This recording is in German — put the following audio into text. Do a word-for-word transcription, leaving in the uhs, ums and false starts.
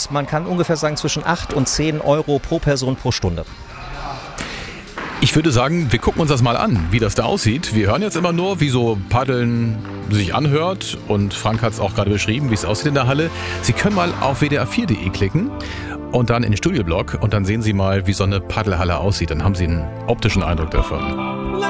ist, man kann ungefähr sagen, zwischen acht und zehn Euro pro Person pro Stunde. Ich würde sagen, wir gucken uns das mal an, wie das da aussieht. Wir hören jetzt immer nur, wie so Paddeln sich anhört. Und Frank hat es auch gerade beschrieben, wie es aussieht in der Halle. Sie können mal auf w d r vier punkt d e klicken und dann in den Studioblog. Und dann sehen Sie mal, wie so eine Paddelhalle aussieht. Dann haben Sie einen optischen Eindruck davon.